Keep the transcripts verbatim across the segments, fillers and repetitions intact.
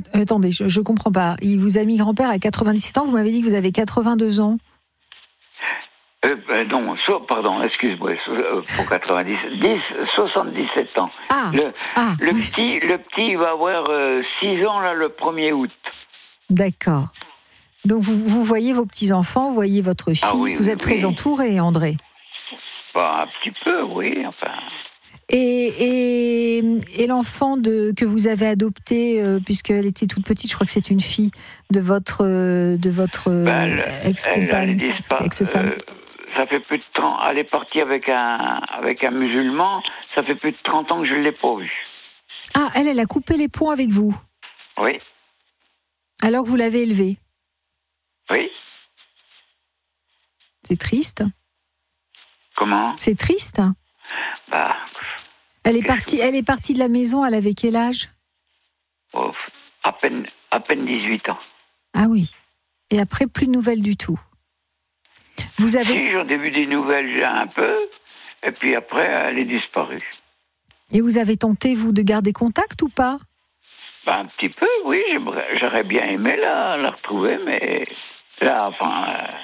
Euh, attendez, je ne comprends pas. Il vous a mis grand-père à quatre-vingt-dix-sept ans, vous m'avez dit que vous avez quatre-vingt-deux ans. Euh, ben non, so, pardon, excuse-moi, so, euh, pour quatre-vingt-dix, dix, soixante-dix-sept ans. Ah, le, ah. le petit, le petit va avoir euh, six ans là le premier août. D'accord. Donc vous, vous voyez vos petits-enfants, vous voyez votre fils, Ah oui, vous oui, êtes très oui. entouré, André. Bah, un petit peu, oui, enfin... Et, et, et l'enfant de, que vous avez adopté, euh, puisqu'elle était toute petite, je crois que c'est une fille de votre, euh, de votre Ben, elle, ex-compagne, elle, elle dispa- ex-femme. euh, ça fait plus de trente... Elle est partie avec un, avec un musulman, ça fait plus de trente ans que je ne l'ai pas vue. Ah, elle, elle a coupé les ponts avec vous, Oui, alors que vous l'avez élevée. oui. C'est triste. Comment? C'est triste. Bah... Elle est partie, elle est partie de la maison, elle avait quel âge? Oh, à peine, à peine dix-huit ans. Ah oui. Et après, plus de nouvelles du tout. Vous avez... Si, j'en ai vu des nouvelles, j'ai un peu, et puis après, elle est disparue. Et vous avez tenté, vous, de garder contact ou pas? Ben, un petit peu, oui, j'aimerais, j'aurais bien aimé la, la retrouver, mais là, enfin...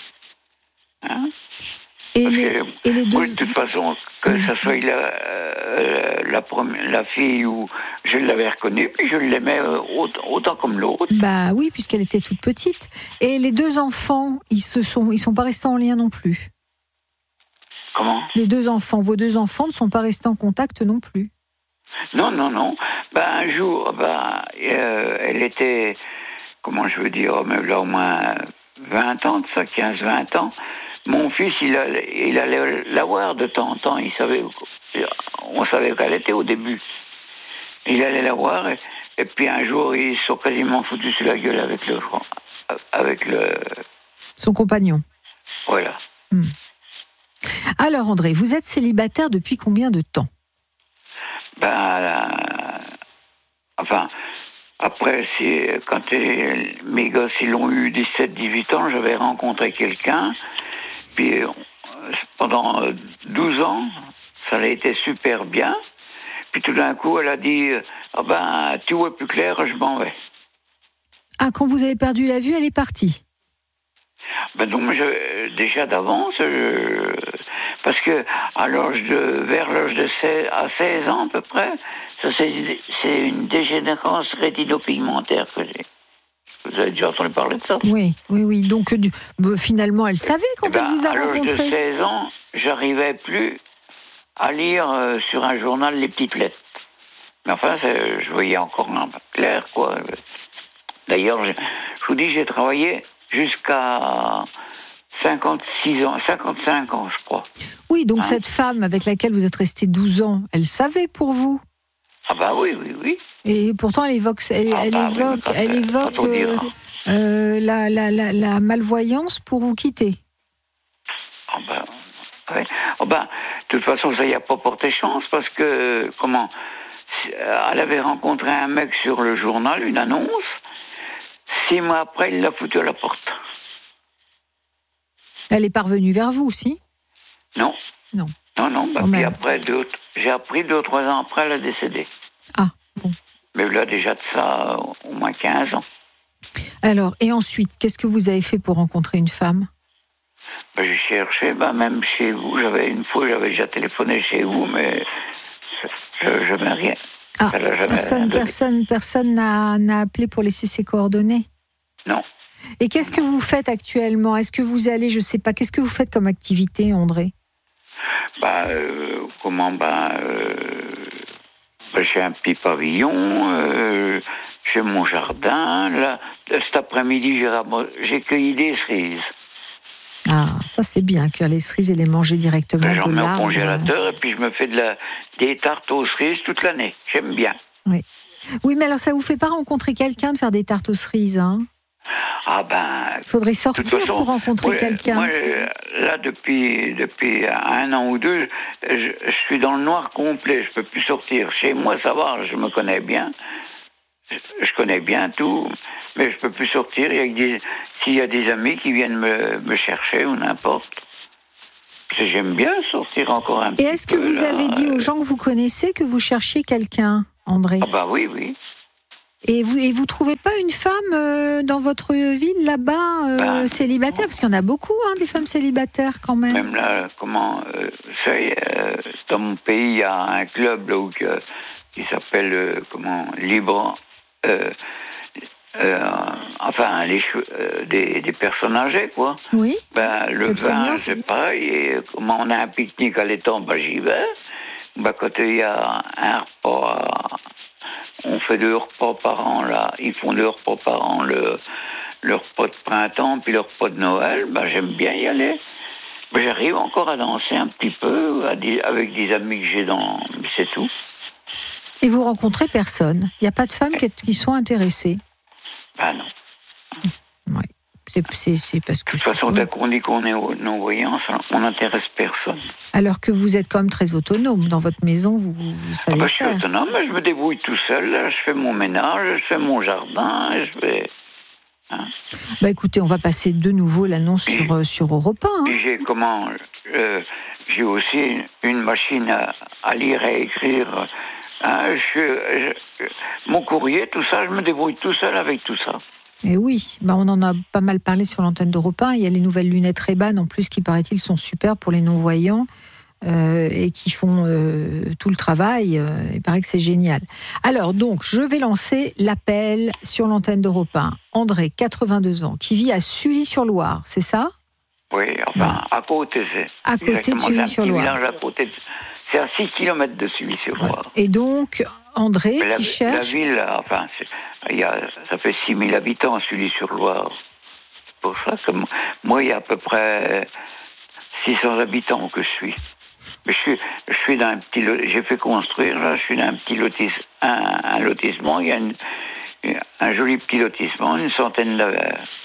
Euh, hein Et Parce les, que, et les deux... moi, de toute façon, que Oui. ça soit la, euh, la, première, la fille où je l'avais reconnue, puis je l'aimais autant, autant comme l'autre. Bah oui, puisqu'elle était toute petite. Et les deux enfants, ils se sont, ils sont pas restés en lien non plus. Comment? Les deux enfants, vos deux enfants ne sont pas restés en contact non plus. Non, non, non. Ben, un jour, ben, euh, elle était, comment je veux dire, mais là au moins vingt ans, de ça, quinze vingt ans. Mon fils, il allait, il allait la voir de temps en temps. Il savait, on savait qu'elle était au début. Il allait la voir, et, et puis un jour, ils se sont quasiment foutus sur la gueule avec le, avec le. Son compagnon. Voilà. Hmm. Alors André, vous êtes célibataire depuis combien de temps? Ben, euh, enfin, après, c'est, quand euh, mes gosses ils ont eu dix-sept dix-huit ans, j'avais rencontré quelqu'un. Puis euh, pendant euh, douze ans, ça a été super bien. Puis tout d'un coup, elle a dit ah ben, tu vois plus clair, je m'en vais. Ah, quand vous avez perdu la vue, elle est partie? Ben donc, je, déjà d'avance, je, parce que à l'âge de, vers l'âge de seize, à seize ans à peu près, ça c'est, c'est une dégénérescence rétinopigmentaire que j'ai. Vous avez déjà entendu parler de ça? Oui, oui, oui. Donc du, bah, finalement, elle savait quand ben, elle vous a à l'âge rencontré. de seize ans, j'arrivais plus à lire euh, sur un journal les petites lettres. Mais enfin, je voyais encore un peu clair, quoi. D'ailleurs, je, je vous dis, j'ai travaillé jusqu'à cinquante-six ans, cinquante-cinq ans, je crois. Oui, donc hein? cette femme avec laquelle vous êtes resté douze ans, elle savait pour vous? Ah bah oui, oui, oui. Et pourtant, elle évoque, elle, Ah elle bah évoque, oui, ça, elle ça, évoque ça faut dire. euh, euh, la, la, la, la malvoyance pour vous quitter. Ah bah, ouais. Oh bah, de toute façon, ça y a pas porté chance parce que, comment, elle avait rencontré un mec sur le journal, une annonce. Six mois après, il l'a foutu à la porte. Elle est parvenue vers vous aussi? Non. Non. Non, non. Bah, Quand puis même. après, deux, j'ai appris deux ou trois ans après, elle a décédé. Ah, bon. Mais là, déjà de ça, au moins quinze ans. Alors, et ensuite, qu'est-ce que vous avez fait pour rencontrer une femme? Ben, j'ai cherché, ben, même chez vous. J'avais une fois, j'avais déjà téléphoné chez vous, mais je n'avais rien. Ah, Elle a jamais rien personne, donné. personne, personne n'a, n'a appelé pour laisser ses coordonnées? Non. Et qu'est-ce que vous faites actuellement? Est-ce que vous allez, je sais pas, qu'est-ce que vous faites comme activité, André? Ben, euh, comment, ben, euh, ben, j'ai un petit pavillon, euh, j'ai mon jardin. Là, cet après-midi, j'ai, ram- j'ai cueilli des cerises. Ah, ça c'est bien, cuire les cerises et les manger directement Ben, j'en de mets au l'arbre. congélateur et puis je me fais de la, des tartes aux cerises toute l'année. J'aime bien. Oui. Oui, mais alors ça vous fait pas rencontrer quelqu'un de faire des tartes aux cerises, hein? Ah ben... Il faudrait De toute sortir façon, pour rencontrer moi, quelqu'un. Moi, là, depuis, depuis un an ou deux, je, je suis dans le noir complet. Je peux plus sortir. Chez moi, ça va, je me connais bien. Je, je connais bien tout, mais je peux plus sortir. Il y a des, s'il y a des amis qui viennent me, me chercher ou n'importe. J'aime bien sortir encore un Et petit peu. est-ce que vous là. avez dit aux gens que vous connaissez que vous cherchiez quelqu'un, André? Ah bah oui, oui. Et vous et vous trouvez pas une femme euh, dans votre ville là-bas euh, Ben, célibataire, parce qu'il y en a beaucoup, hein, des femmes célibataires quand même. Même là, comment, euh, ça y est, euh, dans mon pays, il y a un club là, où, que, qui s'appelle, euh, comment, Libre, euh, euh, enfin, les, euh, des, des personnes âgées, quoi. Oui. Ben, le Club vin, senior. c'est pareil, et comment on a un pique-nique à l'étang, ben, j'y vais. Ben, quand il y a un repas, on fait deux repas par an, là, ils font deux repas par an, le, le repas de printemps, puis le repas de Noël, ben, j'aime bien y aller. Ben, j'arrive encore à danser un petit peu à des, avec des amis que j'ai dans... Mais c'est tout. Et vous rencontrez personne. Il n'y a pas de femmes qui, qui sont intéressées. Ben non. Oui. C'est, c'est, c'est parce que. De toute façon, dès qu'on dit qu'on est non-voyant, on n'intéresse personne. Alors que vous êtes quand même très autonome. Dans votre maison, vous, vous savez ah ben, je suis faire. autonome, je me débrouille tout seul. Là, je fais mon ménage, je fais mon jardin, je fais... Hein. Bah écoutez, on va passer de nouveau l'annonce sur, euh, sur Europe un. Hein. J'ai comment euh, j'ai aussi une machine à, à lire et à écrire. Hein, je, je, mon courrier, tout ça, je me débrouille tout seul avec tout ça. Et oui, bah on en a pas mal parlé sur l'antenne d'Europe un. Il y a les nouvelles lunettes Ray-Ban, en plus, qui paraît-il sont super pour les non-voyants. Euh, et qui font euh, tout le travail. Euh, il paraît que c'est génial. Alors, donc, je vais lancer l'appel sur l'antenne d'Europe un. André, quatre-vingt-deux ans, qui vit à Sully-sur-Loire, c'est ça ? Oui, enfin, ouais. à côté, c'est. À côté de Sully-sur-Loire. À côté de... C'est à six kilomètres de Sully-sur-Loire. Ouais. Et donc, André, la, qui cherche... La ville, enfin, il y a, ça fait six mille habitants à Sully-sur-Loire. C'est pour ça que moi, il y a à peu près six cents habitants que je suis. Mais je suis, je suis dans un petit, j'ai fait construire là, je suis dans un petit lotis, un, un lotissement. Il y a une, un joli petit lotissement, une centaine de.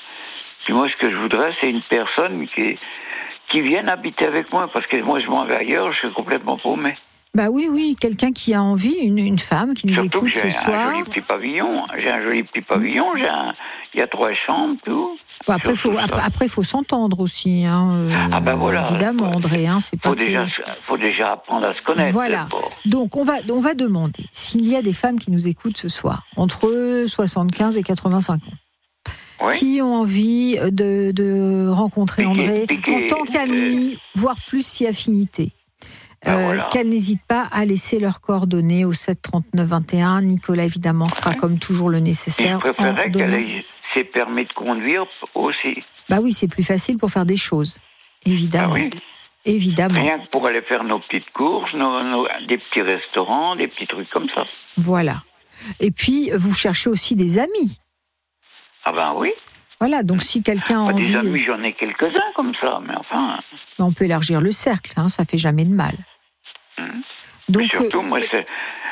Puis moi, ce que je voudrais, c'est une personne qui, qui vienne habiter avec moi, parce que moi, je m'en vais ailleurs, je suis complètement paumé. Bah oui, oui, quelqu'un qui a envie, une, une femme qui nous Surtout écoute que j'ai ce un soir. Joli petit pavillon, j'ai un joli petit pavillon, j'ai un, il y a trois chambres, tout. Bon, après, faut, après, après, faut s'entendre aussi, hein, euh, ah ben voilà, évidemment, faut, André. Hein, c'est faut pas déjà, que... faut déjà apprendre à se connaître. Voilà. Donc, on va, on va demander s'il y a des femmes qui nous écoutent ce soir, entre soixante-quinze et quatre-vingt-cinq ans, oui. qui ont envie de, de rencontrer piqué, André piqué, en tant qu'ami, euh... voire plus si affinité. Ben euh, voilà. Qu'elles n'hésitent pas à laisser leurs coordonnées au sept trente-neuf vingt et un. Nicolas, évidemment, fera ouais. comme toujours le nécessaire. Je préférerais en qu'elle donnant... ait ses permis de conduire aussi. Bah oui, c'est plus facile pour faire des choses, évidemment. Ah oui. Évidemment. Rien que pour aller faire nos petites courses, nos, nos, des petits restaurants, des petits trucs comme ça. Voilà. Et puis, vous cherchez aussi des amis. Ah ben oui. Voilà, donc si quelqu'un a envie... Des amis, j'en ai quelques-uns comme ça, mais enfin... On peut élargir le cercle, hein, ça fait jamais de mal. Hum. Donc, surtout, euh... moi, c'est...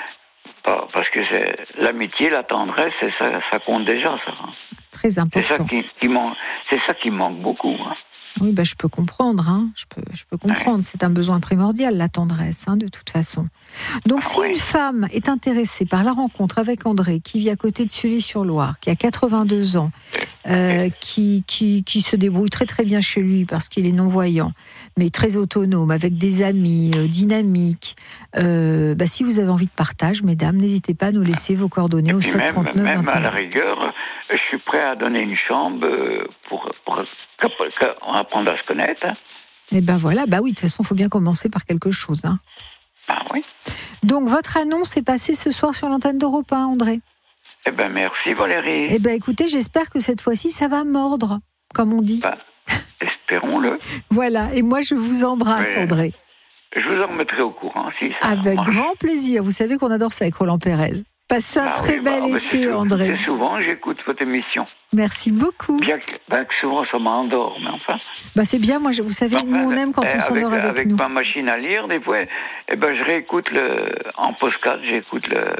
Parce que c'est l'amitié, la tendresse, ça, ça compte déjà, ça. Très important. C'est ça qui, qui, manque, c'est ça qui manque beaucoup. Hein. Oui, bah, je peux comprendre. Hein. Je peux, je peux comprendre. Ouais. C'est un besoin primordial, la tendresse, hein, de toute façon. Donc, ah, si ouais. une femme est intéressée par la rencontre avec André, qui vit à côté de Sully-sur-Loire, qui a quatre-vingt-deux ans, euh, qui, qui, qui se débrouille très très bien chez lui parce qu'il est non-voyant, mais très autonome, avec des amis, euh, dynamiques, euh, bah, si vous avez envie de partage, mesdames, n'hésitez pas à nous laisser vos coordonnées au sept trente-neuf vingt et un. Même à la rigueur, je suis prêt à donner une chambre pour, pour, pour apprendre à se connaître. Hein. Et ben voilà, bah oui, de toute façon, il faut bien commencer par quelque chose. Hein. Ah oui. Donc, votre annonce est passée ce soir sur l'antenne d'Europe un, André. Eh ben merci Valérie. Eh ben écoutez, j'espère que cette fois-ci, ça va mordre, comme on dit. Ben, espérons-le. Voilà, et moi, je vous embrasse, oui. André. Je vous en remettrai au courant, si ça Avec marche. Grand plaisir. Vous savez qu'on adore ça avec Roland Pérez. Passez un ah très oui, bel bah, été, c'est André. C'est souvent, j'écoute votre émission. Merci beaucoup. Bien que, ben, que souvent, ça m'endort, mais enfin... Bah, c'est bien, moi, je, vous savez, enfin, nous, on aime quand eh, on s'endort avec, avec nous. Avec ma machine à lire, des fois, eh ben, je réécoute le... En postcard, j'écoute le...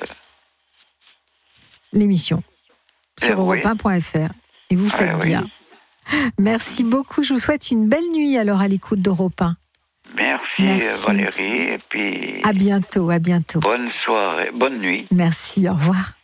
L'émission. Sur eh, europe un point f r. Et vous faites eh, bien. Oui. Merci beaucoup. Je vous souhaite une belle nuit, alors, à l'écoute d'Europe un. Merci, Merci, Valérie. Et puis... À bientôt, à bientôt. Bonne soirée, bonne nuit. Merci, au revoir.